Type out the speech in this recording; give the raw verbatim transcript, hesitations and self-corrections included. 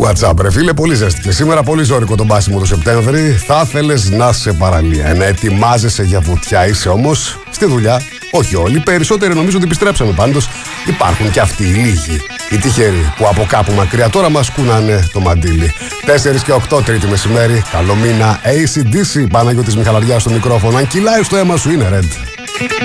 WhatsApp, ρε φίλε, πολύ ζέστηκε. Σήμερα πολύ ζώρικο τον πάσιμο το Σεπτέμβρη. Θα θέλεις να σε παραλία, να ετοιμάζεσαι για βουτιά. Είσαι όμως στη δουλειά. Όχι όλοι, περισσότεροι νομίζω ότι επιστρέψαμε πάντως. Υπάρχουν και αυτοί οι λίγοι, οι τυχεροί που από κάπου μακριά τώρα μας κούνανε το μαντίλι. τέσσερα και οκτώ Τρίτη μεσημέρι. Καλό μήνα. έι σι ντι σι, Παναγιώτης Μιχαλαριάς στο μικρόφωνο. Αν κυλάει στο αίμα σου είναι Red.